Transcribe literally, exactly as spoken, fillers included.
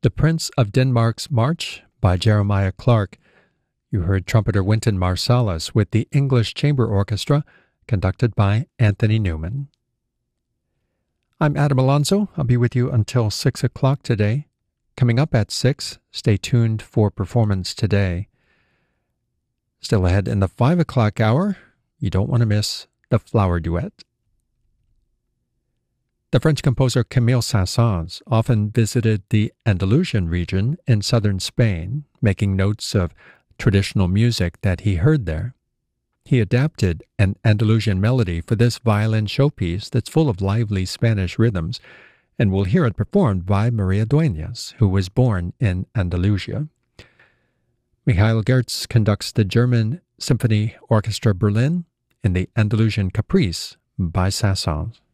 The Prince of Denmark's March by Jeremiah Clarke. You heard trumpeter Wynton Marsalis with the English Chamber Orchestra, conducted by Anthony Newman. I'm Adam Alonso. I'll be with you until six o'clock today. Coming up at six, stay tuned for Performance Today. Still ahead in the five o'clock hour, you don't want to miss the Flower Duet. The French composer Camille Saint-Saëns often visited the Andalusian region in southern Spain, making notes of traditional music that he heard there. He adapted an Andalusian melody for this violin showpiece that's full of lively Spanish rhythms, and we'll hear it performed by Maria Dueñas, who was born in Andalusia. Michael Gertz conducts the German Symphony Orchestra Berlin in the Andalusian Caprice by Saint-Saëns.